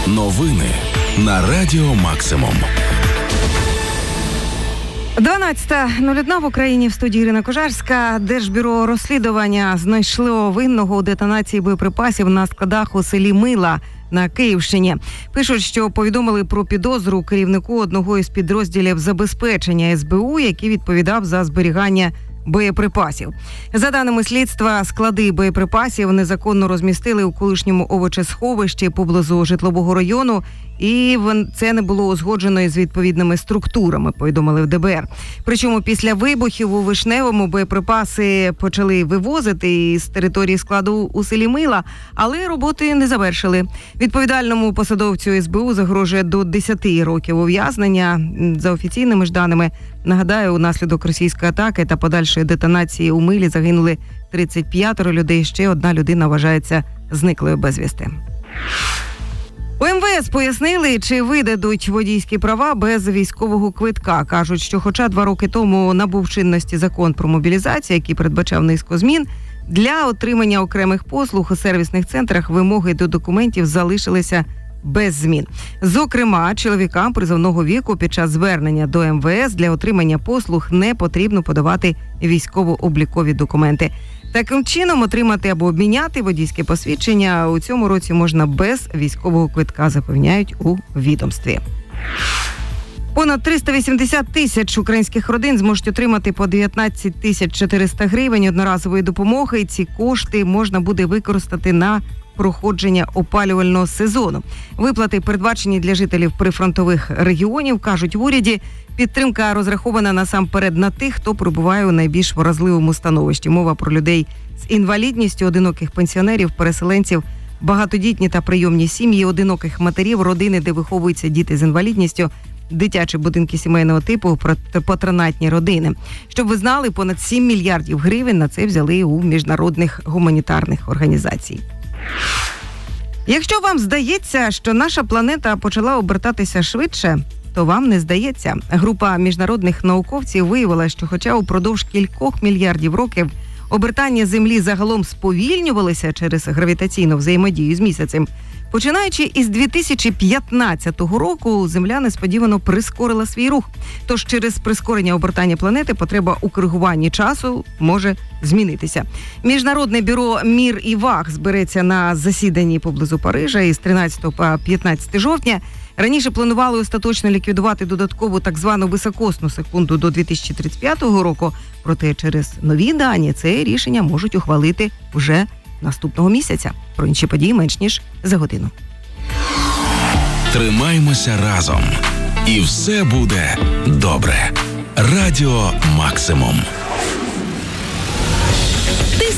Новини на Радіо Максимум. 12:01 в Україні, в студії Ірина Кожарська. Держбюро розслідування знайшло винного у детонації боєприпасів на складах у селі Мила на Київщині. Пишуть, що повідомили про підозру керівнику одного із підрозділів забезпечення СБУ, який відповідав за зберігання боєприпасів. За даними слідства, склади боєприпасів незаконно розмістили у колишньому овочесховищі поблизу житлового району, і це не було узгоджено із відповідними структурами, повідомили в ДБР. Причому після вибухів у Вишневому боєприпаси почали вивозити із території складу у селі Мила, але роботи не завершили. Відповідальному посадовцю СБУ загрожує до 10 років ув'язнення. За офіційними ж даними, нагадаю, унаслідок російської атаки та подальшої детонації у Милі загинули 35 людей, ще одна людина вважається зниклою безвісти. У МВС пояснили, чи видадуть водійські права без військового квитка. Кажуть, що хоча 2 роки тому набув чинності закон про мобілізацію, який передбачав низку змін, для отримання окремих послуг у сервісних центрах вимоги до документів залишилися без змін. Зокрема, чоловікам призовного віку під час звернення до МВС для отримання послуг не потрібно подавати військово-облікові документи. Таким чином, отримати або обміняти водійське посвідчення у цьому році можна без військового квитка, запевняють у відомстві. Понад 380 тисяч українських родин зможуть отримати по 19 400 гривень одноразової допомоги. Ці кошти можна буде використати на проходження опалювального сезону. Виплати передбачені для жителів прифронтових регіонів, кажуть в уряді. Підтримка розрахована насамперед на тих, хто перебуває у найбільш вразливому становищі. Мова про людей з інвалідністю, одиноких пенсіонерів, переселенців, багатодітні та прийомні сім'ї, одиноких матерів, родини, де виховуються діти з інвалідністю, дитячі будинки сімейного типу, патронатні родини. Щоб ви знали, понад 7 мільярдів гривень на це взяли у міжнародних гуманітарних організацій. Якщо вам здається, що наша планета почала обертатися швидше, то вам не здається. Група міжнародних науковців виявила, що хоча упродовж кількох мільярдів років обертання Землі загалом сповільнювалося через гравітаційну взаємодію з місяцем, починаючи із 2015 року, Земля несподівано прискорила свій рух. Тож через прискорення обертання планети потреба у коригуванні часу може змінитися. Міжнародне бюро «Мір і ваг» збереться на засіданні поблизу Парижа із 13 по 15 жовтня. Раніше планували остаточно ліквідувати додаткову так звану високосну секунду до 2035 року. Проте через нові дані це рішення можуть ухвалити вже наступного місяця. Про інші події менш ніж за годину. Тримаймося разом. І все буде добре. Радіо Максимум.